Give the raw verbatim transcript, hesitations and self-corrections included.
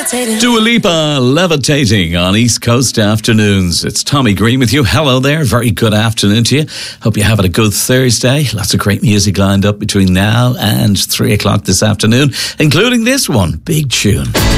levitating. Dua Lipa, levitating on East Coast afternoons. It's Tommy Green with you. Hello there. Very good afternoon to you. Hope you're having a good Thursday. Lots of great music lined up between now and three o'clock this afternoon, including this one, big tune.